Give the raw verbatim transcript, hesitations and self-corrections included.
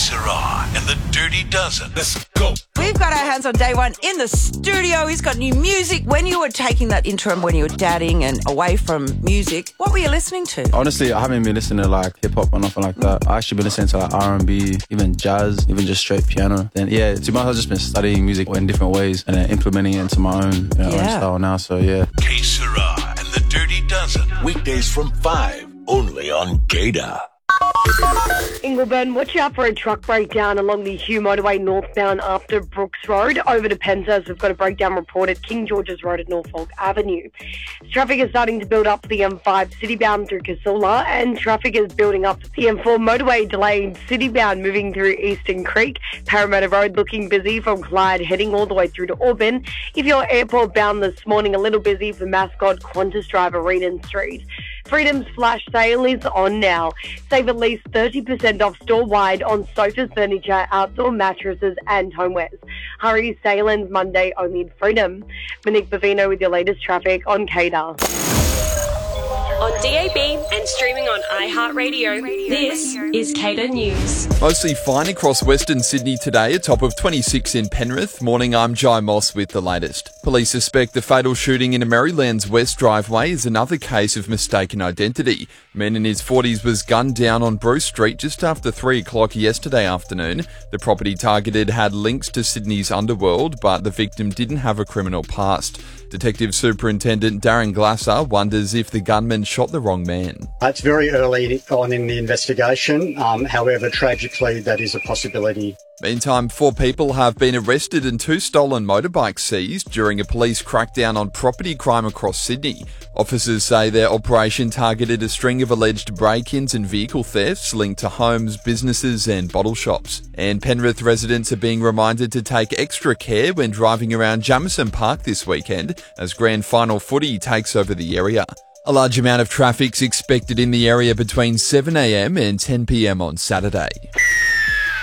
Sarah and the Dirty Dozen. Let's go. We've got our hands on Day One in the studio. He's got new music. When you were taking that interim, when you were dadding and away from music, what were you listening to? Honestly, I haven't been listening to like hip-hop or nothing like that. I actually been listening to like R and B, even jazz, even just straight piano. Then yeah, to be honest, I've just been studying music in different ways and then implementing it into my own, you know, Yeah. own style now, so yeah. K Sarah and the Dirty Dozen. Weekdays from five, only on Gator. Ingleburn, watch out for a truck breakdown along the Hugh Motorway northbound after Brooks Road. Over to Penzas, we've got a breakdown report at King George's Road at Norfolk Avenue. Traffic is starting to build up for the M five citybound through Casula, and traffic is building up the M four motorway delayed citybound moving through Eastern Creek. Parramatta Road looking busy from Clyde heading all the way through to Auburn. If you're airport bound this morning, a little busy for Mascot, Qantas Drive, Reedon Street. Freedom's flash sale is on now. Save at least thirty percent off store-wide on sofas, furniture, outdoor mattresses and homewares. Hurry, sale ends Monday only in Freedom. Monique Bavino with your latest traffic on K D A R. On D A B and streaming on iHeartRadio, this is K D A News. Mostly fine across Western Sydney today, a top of twenty-six in Penrith. Morning, I'm Jai Moss with the latest. Police suspect the fatal shooting in a Maryland's West driveway is another case of mistaken identity. A man in his forties was gunned down on Bruce Street just after three o'clock yesterday afternoon. The property targeted had links to Sydney's underworld, but the victim didn't have a criminal past. Detective Superintendent Darren Glasser wonders if the gunman shot the wrong man. It's very early on in the investigation. Um, however, tragically, that is a possibility. Meantime, four people have been arrested and two stolen motorbikes seized during a police crackdown on property crime across Sydney. Officers say their operation targeted a string of alleged break-ins and vehicle thefts linked to homes, businesses and bottle shops. And Penrith residents are being reminded to take extra care when driving around Jamison Park this weekend as grand final footy takes over the area. A large amount of traffic's expected in the area between seven a m and ten p m on Saturday.